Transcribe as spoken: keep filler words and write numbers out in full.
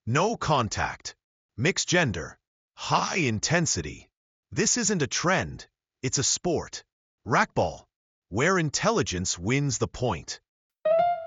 No contact. Mixed gender. High intensity. This isn't a trend, it's a sport. Racquetball, where intelligence wins the point.